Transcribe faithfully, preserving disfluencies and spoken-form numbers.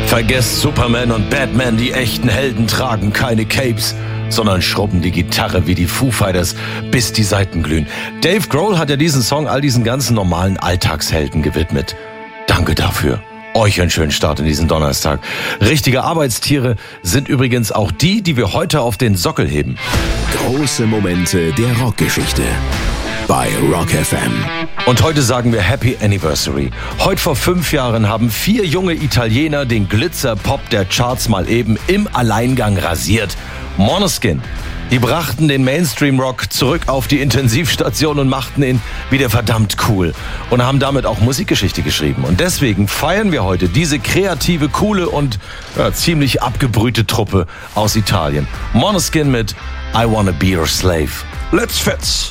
Vergesst Superman und Batman, die echten Helden tragen keine Capes, sondern schrubben die Gitarre wie die Foo Fighters, bis die Saiten glühen. Dave Grohl hat ja diesen Song all diesen ganzen normalen Alltagshelden gewidmet. Danke dafür. Euch einen schönen Start in diesen Donnerstag. Richtige Arbeitstiere sind übrigens auch die, die wir heute auf den Sockel heben. Große Momente der Rockgeschichte bei Rock F M. Und heute sagen wir Happy Anniversary. Heute vor fünf Jahren haben vier junge Italiener den Glitzer-Pop der Charts mal eben im Alleingang rasiert. Måneskin. Die brachten den Mainstream-Rock zurück auf die Intensivstation und machten ihn wieder verdammt cool. Und haben damit auch Musikgeschichte geschrieben. Und deswegen feiern wir heute diese kreative, coole und ja, ziemlich abgebrühte Truppe aus Italien. Måneskin mit I Wanna Be Your Slave. Let's Fetz!